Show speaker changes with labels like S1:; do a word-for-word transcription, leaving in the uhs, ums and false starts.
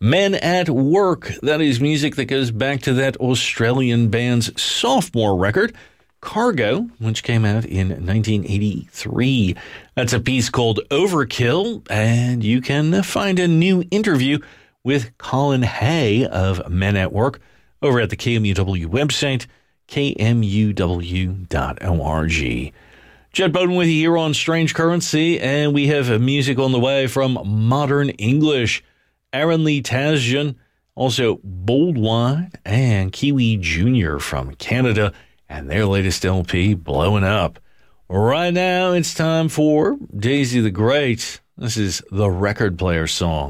S1: Men at Work. That is music that goes back to that Australian band's sophomore record, Cargo, which came out in nineteen eighty-three. That's a piece called Overkill, and you can find a new interview with Colin Hay of Men at Work over at the K M U W website, K M U W dot org. Jed Bowden with you here on Strange Currency, and we have music on the way from Modern English, Aaron Lee Tasjan, also Boldwine, and Kiwi Junior from Canada, and their latest L P, Blowing Up. Right now, it's time for Daisy the Great. This is the Record Player Song.